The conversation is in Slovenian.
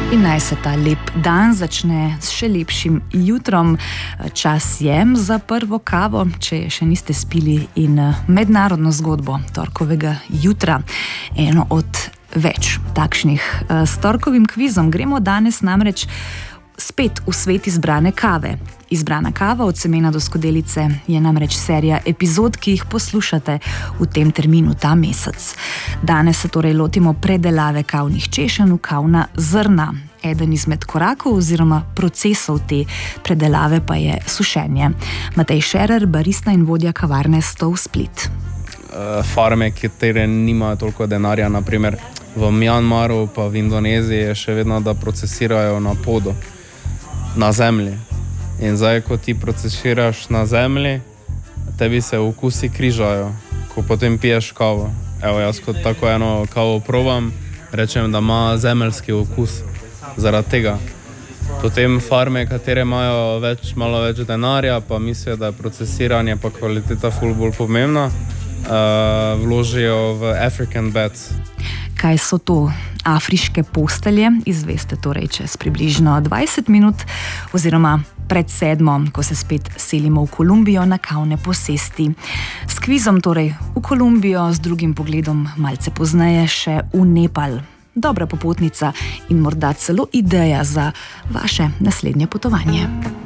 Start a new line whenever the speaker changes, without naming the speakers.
In naj se ta lep dan začne s še lepšim jutrom. Čas je za prvo kavo, če je še niste spili, in mednarodno zgodbo torkovega jutra. Eno od več takšnih. S torkovim kvizom gremo danes namreč spet v svet izbrane kave. Izbrana kava od semena do skodelice je namreč serija epizod, ki jih poslušate v tem terminu ta mesec. Danes se torej lotimo predelave kavnih češenj v kavna zrna. Eden izmed korakov oziroma procesov te predelave pa je sušenje. Matej Šerer, barista in vodja kavarne Stol Split.
Farme, katere nimajo toliko denarja, naprimer v Mjanmaru pa v Indoneziji, je še vedno, da procesirajo na podu, na zemlji. In zdaj, ko ti procesiraš na zemlji, tebi se okusi križajo, ko potem piješ kavo. Evo, jaz kot tako eno kavo probam, rečem, da ima zemeljski okus. Zaradi tega. Potem farme, katere imajo malo več denarja, pa mislijo, da je procesiranje pa kvaliteta ful bolj pomembna, vložijo v African beds.
Kaj so to afriške postelje? Izveste torej čez približno 20 minut oziroma pred 7, ko se spet selimo v Kolumbijo na kavne posesti. S kvizom torej v Kolumbijo, z drugim pogledom malce pozneje še v Nepal. Dobra popotnica in morda celo ideja za vaše naslednje potovanje.